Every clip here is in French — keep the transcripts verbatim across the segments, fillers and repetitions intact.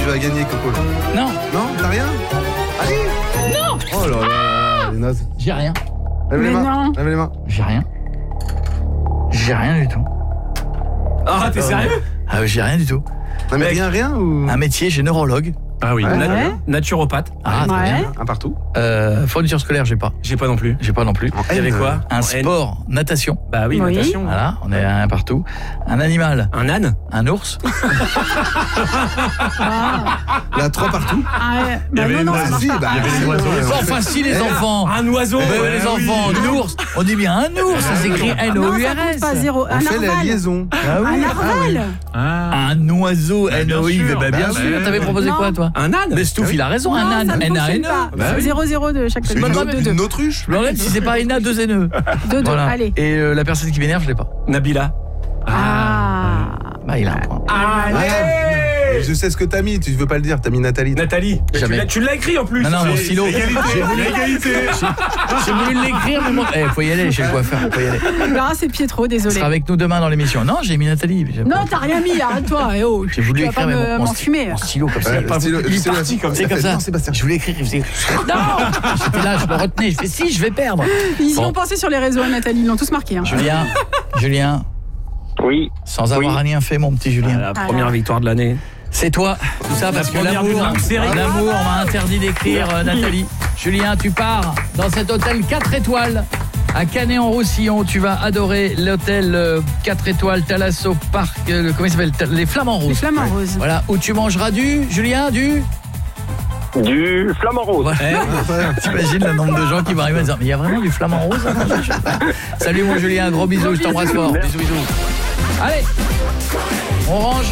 tu vas gagner, Coco. Non. Non, t'as rien? Allez. Non. Oh là là, les nazes. J'ai rien. Lève les Mais mains. non. Lève les mains. J'ai rien. J'ai rien du tout. Ah, t'es sérieux? Ah, j'ai rien du tout. Non, mais rien, rien ou... Un métier, j'ai neurologue. Ah oui, Ouais. na- Ouais. naturopathe. Ah, très Ouais. bien. Un partout. Euh, fourniture scolaire, j'ai pas. J'ai pas non plus. J'ai pas non plus. En Il y avait N. quoi? Un En N. sport, natation. Bah oui, Oui. natation. Voilà, on est un partout. Un animal, Un âne? un ours. Là, trois partout. Ah, ouais. Bah non, non, ça marche Si, pas. bah, Il y avait les c'est oiseaux. bon, Bon, enfin, si les enfants. Un oiseau. Eh ben, ouais, les oui. enfants, un ours. On dit bien un ours, ça s'écrit N Non, O U ça R compte S. pas, zéro. On Un fait la narval. liaison. Ah Un oui. narval. Ah. Un oiseau, Bah, N bien O I. sûr. Bah, bien Bah, sûr. bah, T'avais proposé non. quoi, toi? Un âne? Mais Stouff, il a raison, un Non, âne. ça ne N A fonctionne N E. pas. Bah oui. zéro zéro de chaque côté. Une, Bonne au- note. une autruche. Je me relève si c'est pas N A, deux N E. deux deux, Voilà. allez. Et euh, la personne qui m'énerve, je l'ai pas. Nabila. Ah. Bah, il a un point. Allez. Je sais ce que t'as mis, tu veux pas le dire, t'as mis Nathalie. Nathalie. Mais tu Jamais. l'as- Tu l'as écrit en plus. Non, non, mon C'est- stylo. c'est égalité. J'ai voulu- Égalité. J'ai voulu l'écrire, mais mon... Eh, faut y aller chez le coiffeur, faut y aller. Là, c'est Pietro, Tu désolé. seras avec nous demain dans l'émission. Non, j'ai mis Nathalie. J'ai Non, pas- t'as rien mis, arrête-toi. Eh oh, J'ai voulu tu vas pas écrire, mais me- mon, m'en sti- fumer. mon stylo comme ça. Ouais, il est pas- stylo- il est stylo- parti comme, c'est comme ça. Non, Sébastien. Je voulais écrire, je faisais... Non. J'étais là, je me retenais. Je fais si, je vais perdre. Ils y Bon. ont pensé sur les réseaux, hein, Nathalie, ils l'ont tous marqué. Hein. Julien, Julien, Oui, sans avoir rien fait, mon petit Julien. La première victoire de l'année. C'est toi, tout ça parce que première l'amour, d'une série. l'amour m'a interdit d'écrire, euh, Nathalie. Julien, tu pars dans cet hôtel quatre étoiles à Canet-en-Roussillon. Tu vas adorer l'hôtel euh, quatre étoiles Thalasso Park, euh, comment il s'appelle, les Flamands Les Roses. flamants roses. Voilà, où tu mangeras du, Julien, du... du flamant rose. Ouais. T'imagines le nombre de gens qui vont arriver à dire mais il y a vraiment du flamant rose à manger, je sais pas. Salut mon Julien, gros bisous, je t'embrasse fort. Bisous, bisous. Allez, on range.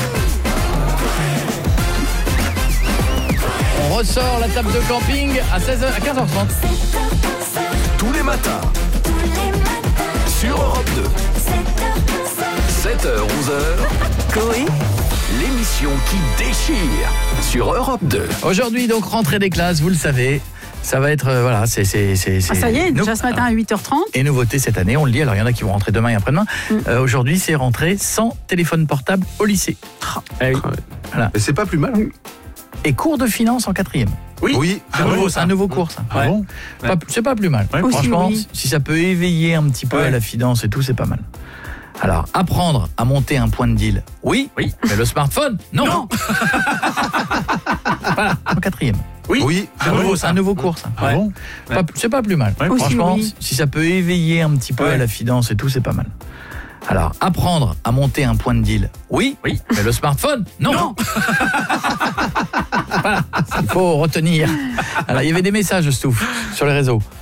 On ressort la table de camping à seize heures, à quinze heures trente. Tous les matins, sur Europe deux, sept heures, onze heures, Coé, l'émission qui déchire sur Europe deux. Aujourd'hui donc rentrée des classes, vous le savez. Ça va être, euh, voilà, c'est... c'est, c'est, Ah, ça y est, nous- déjà ce matin à huit heures trente. Et nouveauté cette année, on le dit, alors il y en a qui vont rentrer demain et après-demain. Mm. Euh, aujourd'hui, c'est rentrée sans téléphone portable au lycée. Eh oui. Voilà. Mais c'est pas plus mal. Et cours de finance en quatrième. Oui. Oui. C'est un, nouveau, c'est un nouveau cours, ça. Ah bon? Pas- c'est pas plus mal. Ouais. Aussi, Franchement, oui. si ça peut éveiller un petit peu Ouais. à la finance et tout, c'est pas mal. Alors, apprendre à monter un point de deal, oui. Oui. Mais le smartphone, non. Non. Voilà, en quatrième. Oui. Oui. C'est un, nouveau, c'est un nouveau cours, ça. Ah bon? Pas- c'est pas plus mal. Ouais. Aussi, Franchement, oui. si ça peut éveiller un petit peu Ouais. à la finance et tout, c'est pas mal. Alors, apprendre à monter un point de deal, oui. Oui. Mais le smartphone, non. Non. Voilà, il faut retenir. Alors, il y avait des messages, Stouff, sur les réseaux.